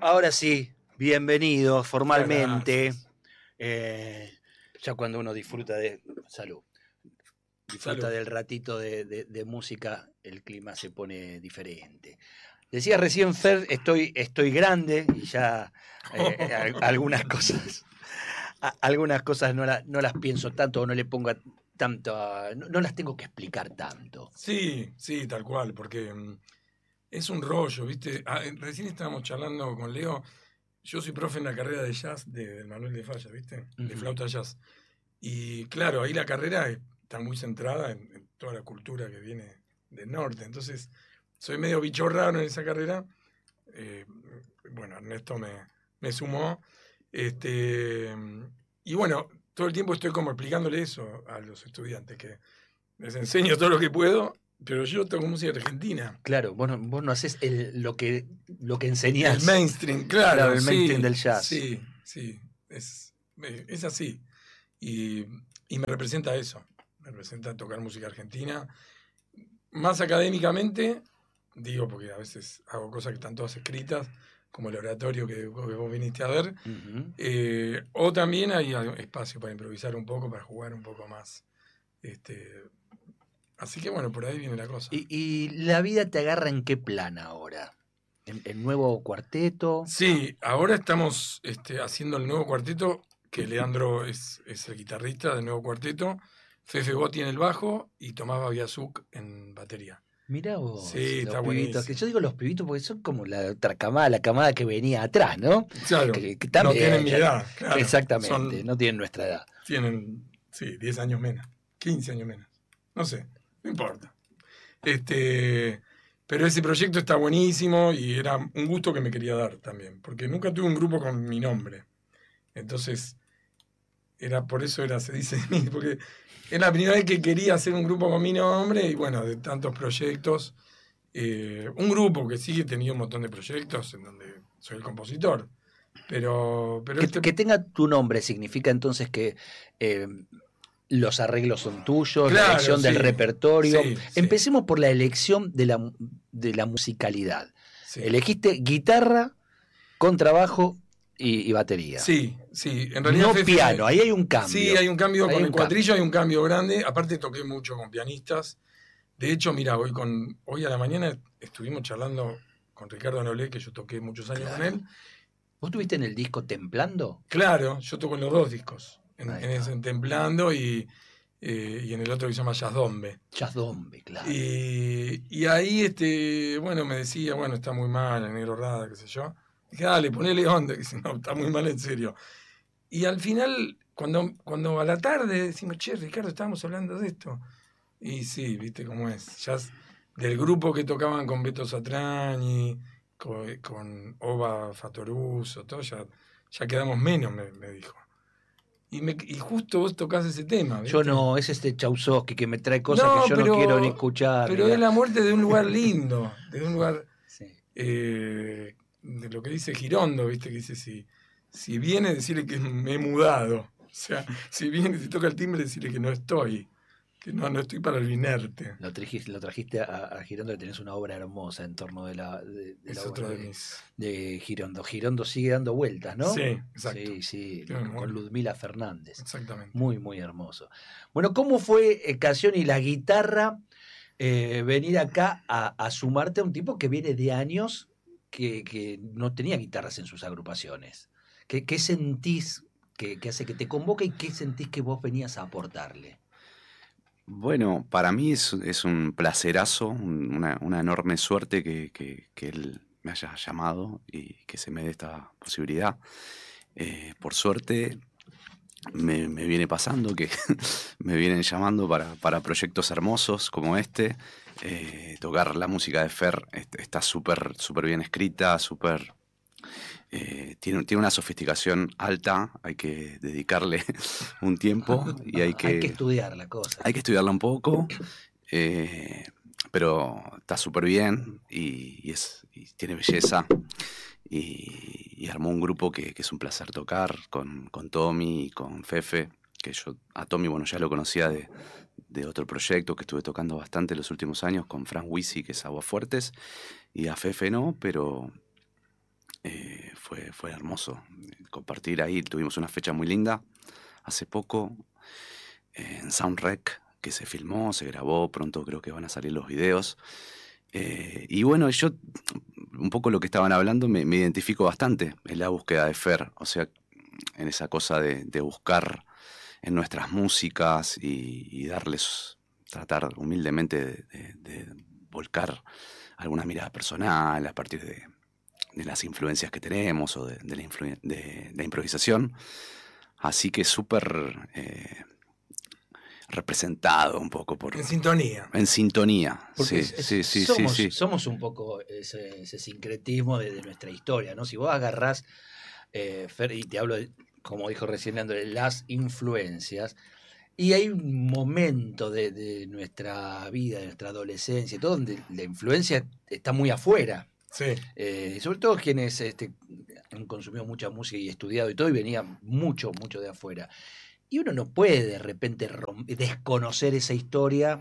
Ahora sí, bienvenido formalmente. Gracias. Ya cuando uno disfruta de salud, disfruta Salud. del ratito de música, el clima se pone diferente. Decía recién Fer, estoy grande y ya algunas cosas no las pienso tanto o no le pongo tanto, no las tengo que explicar tanto. Sí, sí, tal cual, porque es un rollo, ¿viste? Recién estábamos charlando con Leo. Yo soy profe en la carrera de jazz del Manuel de Falla, ¿viste? De flauta jazz. Y claro, ahí la carrera está muy centrada en toda la cultura que viene del norte. Entonces, soy medio bicho raro en esa carrera. Bueno, Ernesto me sumó. Y bueno, todo el tiempo estoy como explicándole eso a los estudiantes, que les enseño todo lo que puedo, pero yo toco música argentina. Claro, vos no haces lo que enseñás. El mainstream, claro, el mainstream del jazz. Sí, sí, es así. Y me representa eso, me representa tocar música argentina. Más académicamente, digo, porque a veces hago cosas que están todas escritas, como el oratorio que vos viniste a ver, o también hay espacio para improvisar un poco, para jugar un poco más. Así que bueno, por ahí viene la cosa. ¿Y la vida te agarra en qué plan ahora? ¿En nuevo cuarteto? Sí, ahora estamos haciendo el nuevo cuarteto, que Leandro es el guitarrista del nuevo cuarteto, Fefe Botti en el bajo y Tomás Babiazuk en batería. Mirá vos, sí, los está pibitos, que buenísimo. yo digo los pibitos porque son como la otra camada, la camada que venía atrás, ¿no? Claro, que no también, tienen mi edad, claro. Exactamente, no tienen nuestra edad. Tienen, sí, 10 años menos, 15 años menos, no sé, no importa. Pero ese proyecto está buenísimo y era un gusto que me quería dar también, porque nunca tuve un grupo con mi nombre. Entonces, por eso se dice de mí, porque es la primera vez que quería hacer un grupo con mi nombre y bueno, de tantos proyectos. Un grupo que sí he tenido un montón de proyectos en donde soy el compositor. Pero que tenga tu nombre significa entonces que los arreglos son tuyos, claro, la elección del repertorio. Sí, Empecemos por la elección de la musicalidad. Sí. Elegiste guitarra, contrabajo y batería. Sí, en realidad. No piano, ahí hay un cambio. Sí, hay un cambio con el cuatrillo, hay un cambio grande. Aparte toqué mucho con pianistas. De hecho, mira, hoy a la mañana estuvimos charlando con Ricardo Nolé, que yo toqué muchos años con él. ¿Vos estuviste en el disco Templando? Claro, yo toco en los dos discos. En Templando y en el otro que se llama Jazdombe. Jazdombe, claro. Y ahí, bueno, me decía, bueno, está muy mal, el Negro Rada, qué sé yo. Dije, dale, ponele onda, que si no, está muy mal en serio. Y al final, cuando a la tarde decimos, che, Ricardo, estábamos hablando de esto. Y sí, viste cómo es. Ya del grupo que tocaban con Beto Satrañi, con Oba Fatoruso, todo, ya quedamos menos, me dijo. Y justo vos tocás ese tema, ¿viste? Yo no, es Chausowski que me trae cosas que yo no quiero ni escuchar. Pero es la muerte de un lugar lindo, de un lugar sí. De lo que dice Girondo, ¿viste? Que dice, si viene, decirle que me he mudado. O sea, si viene, si toca el timbre, decirle que no estoy. Que no estoy para el inerte. Lo trajiste a Girondo, que tenés una obra hermosa en torno de la obra de Girondo. Girondo sigue dando vueltas, ¿no? Sí, exacto. Sí, con Ludmila Fernández. Exactamente. Muy, muy hermoso. Bueno, ¿cómo fue Canción y la guitarra venir acá a sumarte a un tipo que viene de años que no tenía guitarras en sus agrupaciones? ¿Qué sentís que hace que te convoque y qué sentís que vos venías a aportarle? Bueno, para mí es un placerazo, una enorme suerte que él me haya llamado y que se me dé esta posibilidad. Por suerte me viene pasando que me vienen llamando para proyectos hermosos como este. Tocar la música de Fer está súper bien escrita, tiene una sofisticación alta, hay que dedicarle un tiempo y hay que estudiar la cosa. Hay que estudiarla un poco, pero está súper bien y tiene belleza. Y armó un grupo que es un placer tocar con Tommy y con Fefe, que yo a Tommy, bueno, ya lo conocía de otro proyecto que estuve tocando bastante los últimos años con Frank Wisi, que es Aguafuertes, y a Fefe no, pero fue hermoso compartir ahí. Tuvimos una fecha muy linda hace poco en Soundrec, que se filmó, se grabó, pronto creo que van a salir los videos. Y bueno, yo, un poco lo que estaban hablando, me identifico bastante en la búsqueda de Fer, o sea, en esa cosa de buscar en nuestras músicas y darles, tratar humildemente de volcar alguna mirada personal a partir de las influencias que tenemos o de la improvisación. Así que súper representado un poco por... En sintonía. En sintonía, Porque sí. Somos un poco ese sincretismo de nuestra historia, ¿no? Si vos agarrás, Fer, y te hablo, como dijo recién Leandro, de las influencias, y hay un momento de nuestra vida, de nuestra adolescencia, y todo, donde la influencia está muy afuera. Sí. Sobre todo quienes han consumido mucha música y estudiado y todo, y venía mucho de afuera. Y uno no puede de repente desconocer esa historia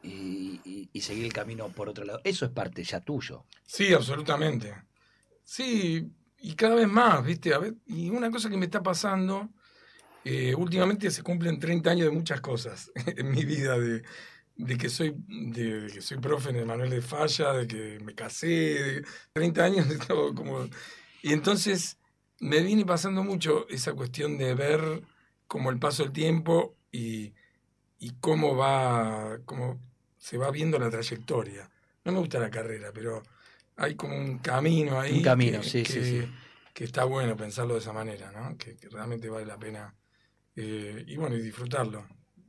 y seguir el camino por otro lado. Eso es parte ya tuyo. Sí, absolutamente. Sí, y cada vez más, ¿viste? A ver, y una cosa que me está pasando, últimamente se cumplen 30 años de muchas cosas en mi vida, de que soy profe en el Manuel de Falla, de que me casé, de 30 años de todo como... Y entonces me viene pasando mucho esa cuestión de ver como el paso del tiempo y cómo se va viendo la trayectoria. No me gusta la carrera, pero hay como un camino ahí. Un camino, sí. Que está bueno pensarlo de esa manera, ¿no? Que realmente vale la pena. Y bueno, y disfrutarlo.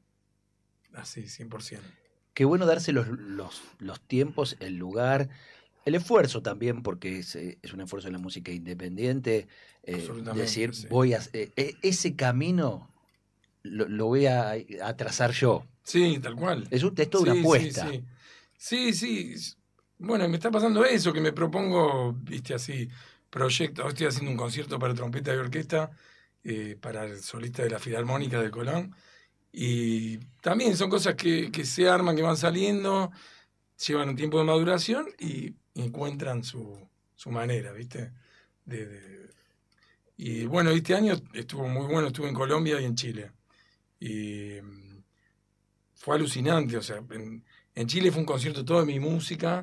Así, 100%. Qué bueno darse los tiempos, el lugar, el esfuerzo también, porque es un esfuerzo en la música independiente. Decir, sí. voy a ese camino lo voy a trazar yo. Sí, tal cual. Es toda una apuesta. Sí. Bueno, me está pasando eso, que me propongo, viste, así, proyectos. Estoy haciendo un concierto para trompeta y orquesta, para el solista de la Filarmónica de Colón. Y también son cosas que se arman, que van saliendo, llevan un tiempo de maduración y encuentran su manera, ¿viste? Y bueno, este año estuvo muy bueno, estuve en Colombia y en Chile. Y fue alucinante, o sea, en Chile fue un concierto todo de mi música.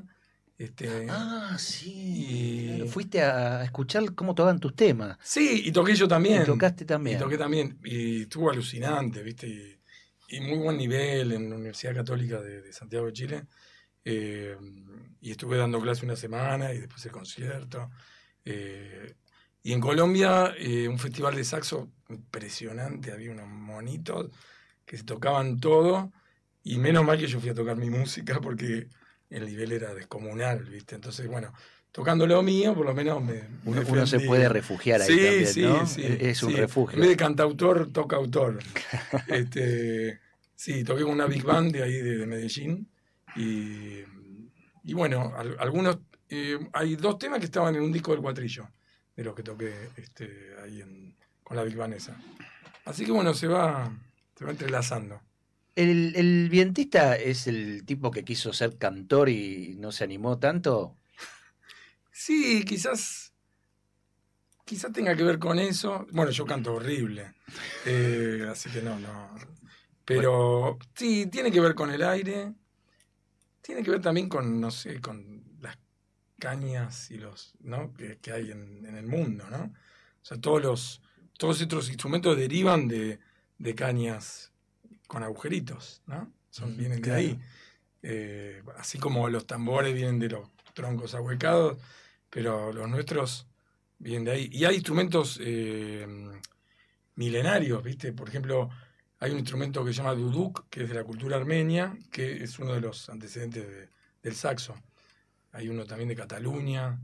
Sí. Claro, fuiste a escuchar cómo tocaban tus temas. Sí, y toqué yo también. Y tocaste también. Y toqué también. Y estuvo alucinante, ¿viste? Y muy buen nivel en la Universidad Católica de Santiago de Chile. Y estuve dando clase una semana y después el concierto. Y en Colombia, un festival de saxo impresionante. Había unos monitos que se tocaban todo. Y menos mal que yo fui a tocar mi música porque el nivel era descomunal, ¿viste? Entonces, bueno, tocando lo mío, por lo menos uno se puede refugiar ahí también, ¿no? Sí, es un refugio. En vez de cantautor, toca autor. Sí, toqué con una big band de ahí de Medellín. Y bueno, algunos... hay 2 temas que estaban en un disco del Cuatrillo, de los que toqué ahí con la big band esa. Así que bueno, se va entrelazando. ¿El vientista es el tipo que quiso ser cantor y no se animó tanto? Sí, quizás tenga que ver con eso. Bueno, yo canto horrible, así que no. Pero sí, tiene que ver con el aire, tiene que ver también con, no sé, con las cañas y ¿no? que hay en el mundo, ¿no? O sea, todos estos instrumentos derivan de cañas con agujeritos, ¿no? Vienen de ahí. Así como los tambores vienen de los troncos ahuecados, pero los nuestros vienen de ahí. Y hay instrumentos milenarios, ¿viste? Por ejemplo, hay un instrumento que se llama duduk, que es de la cultura armenia, que es uno de los antecedentes del saxo. Hay uno también de Cataluña.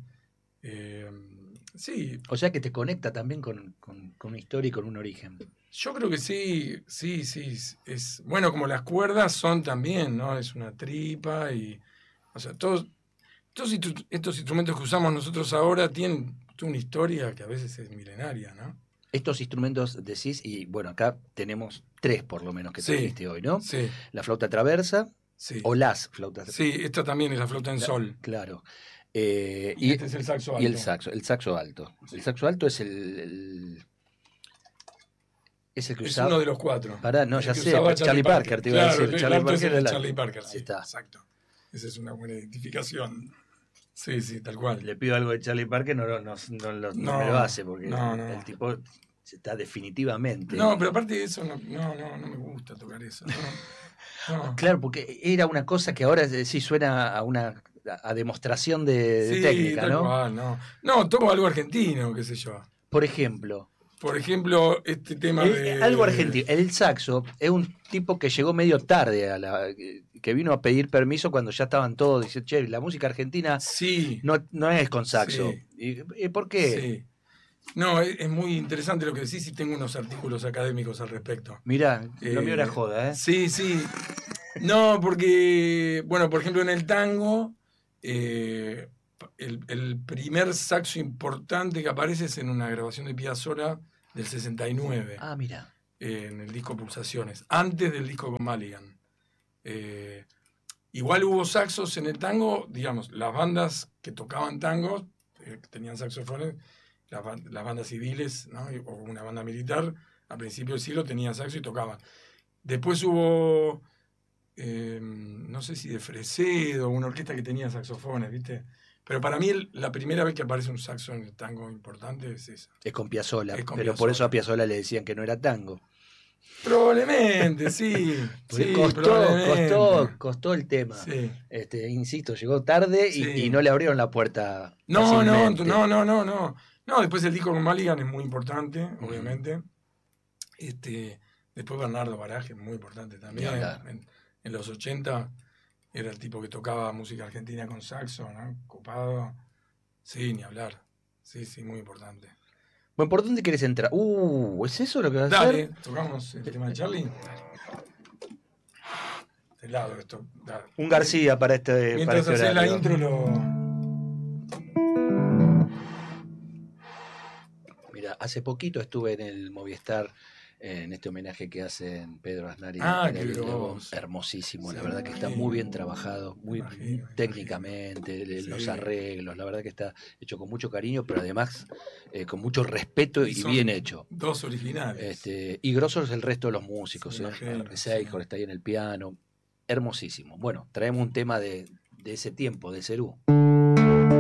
Sí. O sea que te conecta también con una historia y con un origen. Yo creo que sí. Es, bueno, como las cuerdas son también, ¿no? Es una tripa y... O sea, todos estos instrumentos que usamos nosotros ahora tienen una historia que a veces es milenaria, ¿no? Estos instrumentos decís, y bueno, acá tenemos 3 por lo menos que trajiste hoy, ¿no? Sí. La flauta traversa, sí. o las flautas. Sí, esta también es la flauta en sol. Claro. Y este es el saxo alto. Y el saxo alto. Sí. El saxo alto es es el que usaba. Es uno de los 4. Pará, no, El ya que sé, usaba Charlie Parker, te iba a decir. El Charlie alto es Parker el de era Charlie Parker, sí, Ahí está. exacto. Esa es una buena identificación. Sí, tal cual. Le pido algo de Charlie Parker, no me lo hace, porque el tipo está definitivamente. No, pero aparte de eso, no me gusta tocar eso. No. Claro, porque era una cosa que ahora sí suena a demostración de técnica, tal ¿no? Cual, no, toco algo argentino, qué sé yo. Por ejemplo, este tema de... algo argentino. El saxo es un tipo que llegó medio tarde, que vino a pedir permiso cuando ya estaban todos. Dice, che, la música argentina no es con saxo. Sí. ¿Y por qué? Sí. No, es muy interesante lo que decís y tengo unos artículos académicos al respecto. Mirá, lo mío era joda, ¿eh? Sí. No, porque, bueno, por ejemplo, en el tango, el primer saxo importante que aparece es en una grabación de Piazzolla del 69. Ah, mira. En el disco Pulsaciones, antes del disco con Maligan. Igual hubo saxos en el tango, digamos, las bandas que tocaban tangos, que tenían saxofones, las bandas civiles, ¿no? O una banda militar, a principios del siglo tenían saxo y tocaban. Después hubo, no sé si de Fresedo, una orquesta que tenía saxofones, ¿viste? Pero para mí la primera vez que aparece un saxo en el tango importante es esa. Es con Piazzolla, Es con pero Piazzolla. por eso a Piazzolla le decían que no era tango. Probablemente, sí. Sí, probablemente. costó el tema. Sí. Insisto, llegó tarde y no le abrieron la puerta. No, fácilmente. No, después el disco con Maligan es muy importante, obviamente. Después Bernardo Baraje, muy importante también. En los 80 era el tipo que tocaba música argentina con saxo, ¿no? Copado. Sí, ni hablar. Sí, muy importante. Bueno, ¿por dónde querés entrar? ¿Es eso lo que vas a Dale, hacer? tocamos el tema de Charlie. De lado esto. Dale. Un García para este Mientras para este hacés la horario. intro Mira, hace poquito estuve en el Movistar en este homenaje que hacen Pedro Aznar y qué David Lebón. grosso. Hermosísimo, Sí, la verdad que está imagino. muy bien trabajado, muy Imagino. técnicamente, los Sí. arreglos, la verdad que está hecho con mucho cariño, pero además con mucho respeto y son bien hecho. Dos originales. Y grosos el resto de los músicos, Sí, imagino, Seijor sí. está ahí en el piano, hermosísimo. Bueno, traemos un tema de ese tiempo, de Cerú.